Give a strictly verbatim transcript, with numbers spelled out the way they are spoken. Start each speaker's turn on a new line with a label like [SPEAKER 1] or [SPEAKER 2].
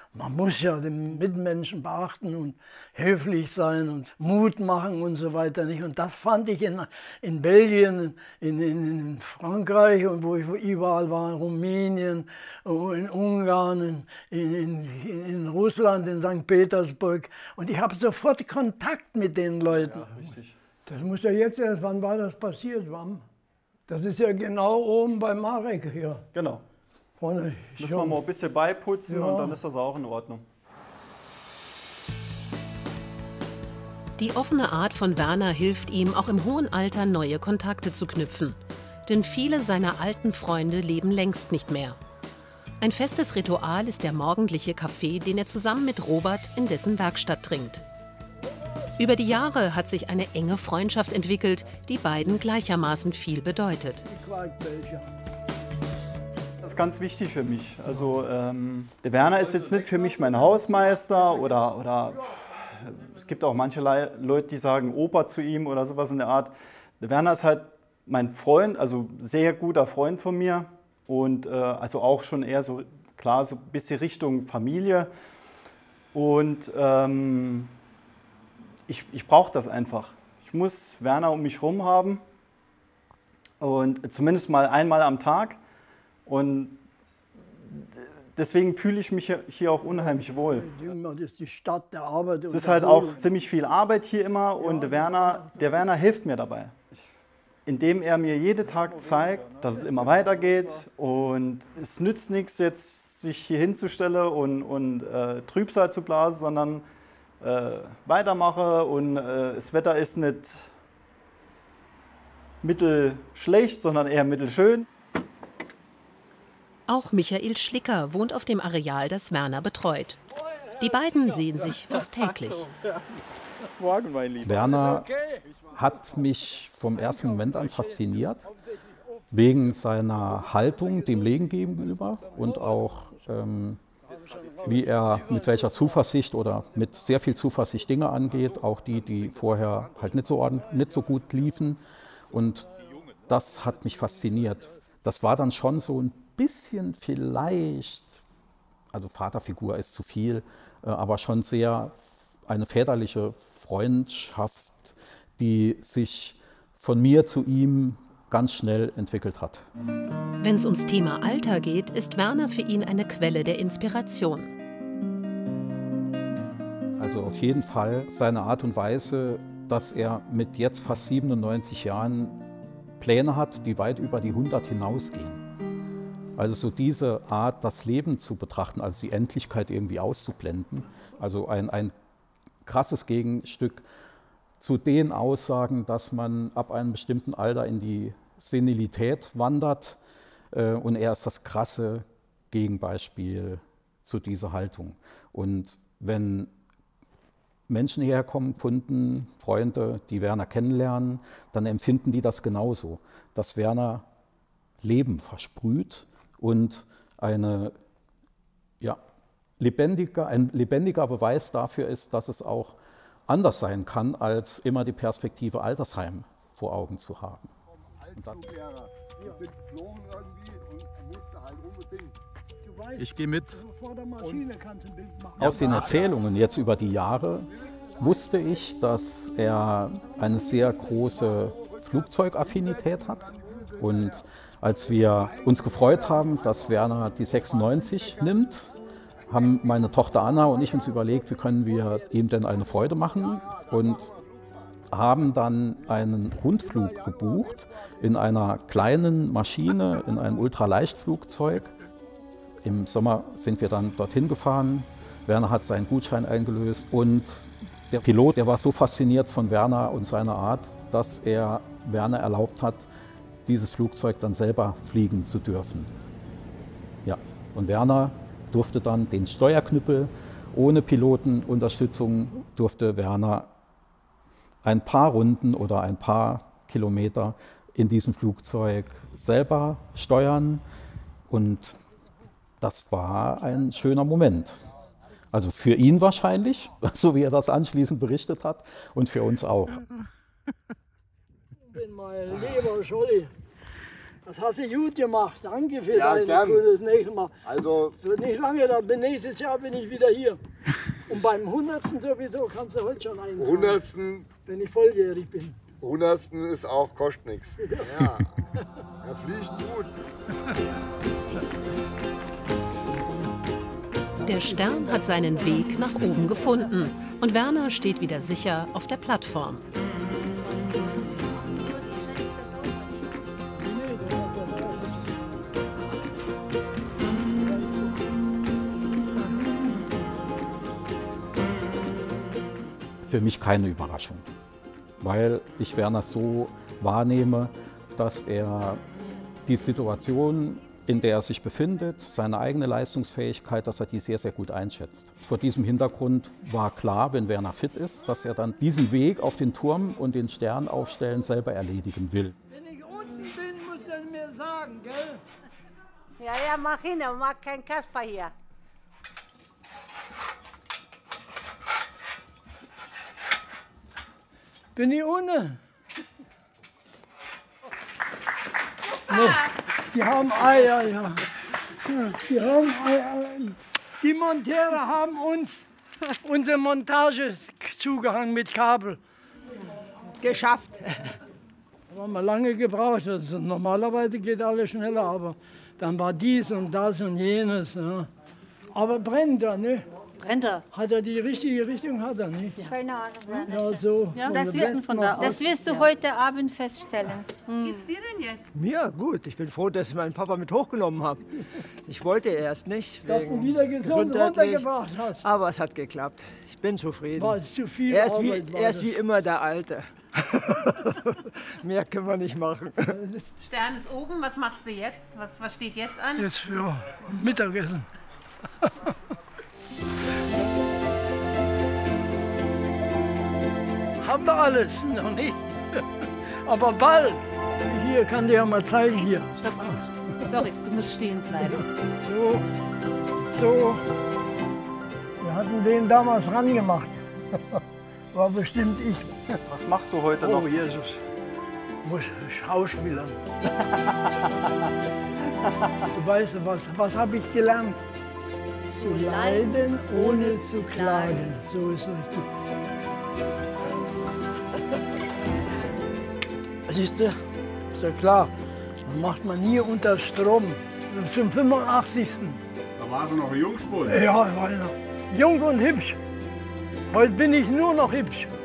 [SPEAKER 1] Man muss ja den Mitmenschen beachten und höflich sein und Mut machen und so weiter. Nicht? Und das fand ich in, in Belgien, in, in, in Frankreich und wo ich überall war, in Rumänien, in Ungarn, in, in, in Russland, in Sankt Petersburg. Und ich habe sofort Kontakt mit den Leuten.
[SPEAKER 2] Ja, richtig.
[SPEAKER 1] Das muss ja jetzt erst, wann war das passiert? Wann? Das ist ja genau oben bei Marek hier.
[SPEAKER 2] Genau.
[SPEAKER 1] Vorne
[SPEAKER 2] Müssen wir mal ein bisschen beiputzen, ja, und dann ist das auch in Ordnung.
[SPEAKER 3] Die offene Art von Werner hilft ihm, auch im hohen Alter neue Kontakte zu knüpfen. Denn viele seiner alten Freunde leben längst nicht mehr. Ein festes Ritual ist der morgendliche Kaffee, den er zusammen mit Robert in dessen Werkstatt trinkt. Über die Jahre hat sich eine enge Freundschaft entwickelt, die beiden gleichermaßen viel bedeutet.
[SPEAKER 2] Das ist ganz wichtig für mich. Also ähm, der Werner ist jetzt nicht für mich mein Hausmeister oder, oder es gibt auch manche Leute, die sagen Opa zu ihm oder sowas in der Art. Der Werner ist halt mein Freund, also sehr guter Freund von mir und äh, also auch schon eher so, klar, so ein bisschen Richtung Familie. Und ähm, ich, ich brauche das einfach. Ich muss Werner um mich herum haben und zumindest mal einmal am Tag. Und deswegen fühle ich mich hier auch unheimlich wohl.
[SPEAKER 1] Das ist die Stadt der Arbeit.
[SPEAKER 2] Es ist halt auch ziemlich viel Arbeit hier immer und der Werner, der Werner hilft mir dabei, indem er mir jeden Tag zeigt, dass es immer weitergeht und es nützt nichts, jetzt sich hier hinzustellen und, und äh, Trübsal zu blasen, sondern äh, weitermache und äh, das Wetter ist nicht mittelschlecht, sondern eher mittelschön.
[SPEAKER 3] Auch Michael Schlicker wohnt auf dem Areal, das Werner betreut. Die beiden sehen sich fast täglich.
[SPEAKER 2] Morgen, mein Lieber.
[SPEAKER 4] Werner hat mich vom ersten Moment an fasziniert, wegen seiner Haltung dem Leben gegenüber und auch ähm, wie er mit welcher Zuversicht oder mit sehr viel Zuversicht Dinge angeht, auch die, die vorher halt nicht so, nicht so gut liefen. Und das hat mich fasziniert. Das war dann schon so ein bisschen vielleicht, also Vaterfigur ist zu viel, aber schon sehr eine väterliche Freundschaft, die sich von mir zu ihm ganz schnell entwickelt hat.
[SPEAKER 3] Wenn es ums Thema Alter geht, ist Werner für ihn eine Quelle der Inspiration.
[SPEAKER 4] Also auf jeden Fall seine Art und Weise, dass er mit jetzt fast siebenundneunzig Jahren Pläne hat, die weit über die hundert hinausgehen. Also so diese Art, das Leben zu betrachten, also die Endlichkeit irgendwie auszublenden. Also ein, ein krasses Gegenstück zu den Aussagen, dass man ab einem bestimmten Alter in die Senilität wandert. Äh, und er ist das krasse Gegenbeispiel zu dieser Haltung. Und wenn Menschen hierher kommen, Kunden, Freunde, die Werner kennenlernen, dann empfinden die das genauso, dass Werner Leben versprüht und eine, ja, lebendiger, ein lebendiger Beweis dafür ist, dass es auch anders sein kann, als immer die Perspektive Altersheim vor Augen zu haben. Und das
[SPEAKER 5] ich gehe mit.
[SPEAKER 4] Aus den Erzählungen jetzt über die Jahre wusste ich, dass er eine sehr große Flugzeugaffinität hat. Und als wir uns gefreut haben, dass Werner die sechsundneunzig nimmt, haben meine Tochter Anna und ich uns überlegt, wie können wir ihm denn eine Freude machen, und haben dann einen Rundflug gebucht in einer kleinen Maschine, in einem Ultraleichtflugzeug. Im Sommer sind wir dann dorthin gefahren. Werner hat seinen Gutschein eingelöst und der Pilot, der war so fasziniert von Werner und seiner Art, dass er Werner erlaubt hat, dieses Flugzeug dann selber fliegen zu dürfen. Ja, und Werner durfte dann den Steuerknüppel, ohne Pilotenunterstützung durfte Werner ein paar Runden oder ein paar Kilometer in diesem Flugzeug selber steuern, und das war ein schöner Moment. Also für ihn wahrscheinlich, so wie er das anschließend berichtet hat, und für uns auch.
[SPEAKER 1] Ich bin mein lieber Scholli. Das hast du gut gemacht. Danke für
[SPEAKER 5] Ja,
[SPEAKER 1] deine
[SPEAKER 5] gern.
[SPEAKER 1] das nächste Mal.
[SPEAKER 5] Also,
[SPEAKER 1] Es wird nicht lange, dann bin nächstes Jahr bin ich wieder hier. Und beim hundertsten sowieso kannst du heute schon eintragen,
[SPEAKER 5] hundertsten,
[SPEAKER 1] wenn ich volljährig bin.
[SPEAKER 5] hundertsten ist auch, kostet nichts. Ja, er fliegt gut.
[SPEAKER 3] Der Stern hat seinen Weg nach oben gefunden und Werner steht wieder sicher auf der Plattform.
[SPEAKER 4] Für mich keine Überraschung, weil ich Werner so wahrnehme, dass er die Situation, in der er sich befindet, seine eigene Leistungsfähigkeit, dass er die sehr, sehr gut einschätzt. Vor diesem Hintergrund war klar, wenn Werner fit ist, dass er dann diesen Weg auf den Turm und den Stern aufstellen selber erledigen will.
[SPEAKER 1] Wenn ich unten bin, musst du mir sagen, gell?
[SPEAKER 6] Ja, ja, mach hin, aber mach kein Kasper hier.
[SPEAKER 1] Bin ich ohne? Nee, die haben Eier, ja. Die haben Eier. Die Monteure haben uns unsere Montage zugehangen mit Kabel.
[SPEAKER 6] Geschafft.
[SPEAKER 1] Da haben wir lange gebraucht. Also normalerweise geht alles schneller, aber dann war dies und das und jenes. Ja. Aber brennt er, ne?
[SPEAKER 6] Brennt er?
[SPEAKER 1] Hat er die richtige Richtung? Hat er nicht.
[SPEAKER 7] Keine Ahnung.
[SPEAKER 1] Ja, so.
[SPEAKER 7] Ja,
[SPEAKER 1] von
[SPEAKER 7] das,
[SPEAKER 1] der
[SPEAKER 7] wirst,
[SPEAKER 1] West
[SPEAKER 7] von
[SPEAKER 1] nach
[SPEAKER 7] da das wirst du heute Abend feststellen.
[SPEAKER 8] Geht's dir denn jetzt?
[SPEAKER 9] Mir gut. Ich bin froh, dass ich meinen Papa mit hochgenommen habe. Ich wollte erst nicht,
[SPEAKER 1] Dass du
[SPEAKER 9] wegen
[SPEAKER 1] wieder gesund
[SPEAKER 9] gesundheitlich,
[SPEAKER 1] runtergebracht hast.
[SPEAKER 9] aber es hat geklappt. Ich bin zufrieden.
[SPEAKER 1] War es zu viel
[SPEAKER 9] Er ist, wie,
[SPEAKER 1] Arbeit? war
[SPEAKER 9] er ist
[SPEAKER 1] das?
[SPEAKER 9] wie immer der Alte. Mehr können wir nicht machen.
[SPEAKER 8] Stern ist oben, was machst du jetzt? Was, was steht jetzt an?
[SPEAKER 1] Jetzt für Mittagessen. Haben wir alles? Noch nicht. Aber bald. Hier, kann dir ja mal zeigen hier.
[SPEAKER 8] Stopp mal. Sorry, du musst stehen bleiben.
[SPEAKER 1] So, so. Wir hatten den damals rangemacht. War bestimmt ich.
[SPEAKER 2] Was machst du heute
[SPEAKER 1] Oh
[SPEAKER 2] noch?
[SPEAKER 1] Jesus. Muss Schauspielern. Du weißt, was, was habe ich gelernt? Zu leiden, ohne zu klagen. So ist richtig. Siehst du, ist ja klar, das macht man nie unter Strom. Zum fünfundachtzigsten
[SPEAKER 5] Da war sie noch ein Jungspund.
[SPEAKER 1] Ja, ich war noch jung und hübsch. Heute bin ich nur noch hübsch.